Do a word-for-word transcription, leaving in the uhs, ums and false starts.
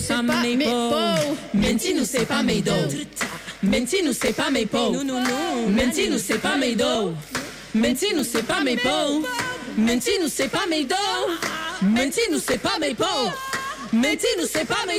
C'est pas mes peaux. Menti-nous, c'est pas mes dos. Menti-nous, c'est pas mes peaux. Non, non, non. Menti-nous, c'est pas mes dos. Menti-nous, c'est pas mes peaux. Menti-nous, c'est pas mes dos. Menti-nous, c'est pas mes peaux. Menti-nous, c'est pas mes